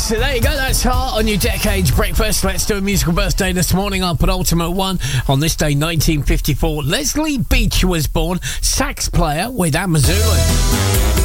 So there you go, that's Heart on your Decades Breakfast. Let's do a musical birthday this morning. Our penultimate one. On this day, 1954, Leslie Beach was born, sax player with Amazulu.